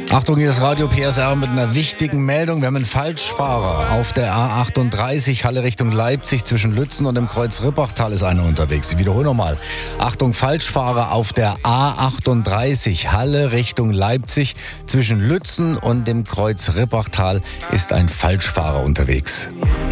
Achtung, hier ist Radio PSR mit einer wichtigen Meldung. Wir haben einen Falschfahrer auf der A38, Halle Richtung Leipzig. Zwischen Lützen und dem Kreuz Rippachtal ist einer unterwegs. Ich wiederhole nochmal. Achtung, Falschfahrer auf der A38, Halle Richtung Leipzig. Zwischen Lützen und dem Kreuz Rippachtal ist ein Falschfahrer unterwegs.